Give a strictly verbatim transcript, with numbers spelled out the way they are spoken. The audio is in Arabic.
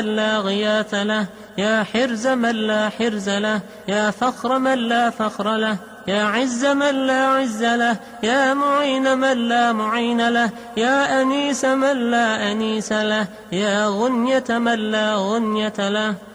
لا غياث له، يا حرز من لا حرز له، يا فخر من لا فخر له، يا عز من لا عز له، يا معين من لا معين له، يا أنيس من لا أنيس له، يا غنية من لا غنية له.